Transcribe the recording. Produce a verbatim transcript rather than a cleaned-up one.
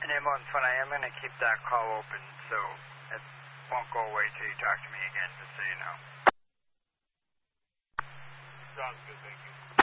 name on the phone. I am going to keep that call open, so it won't go away till you talk to me again, just so you know. Sounds good, thank you.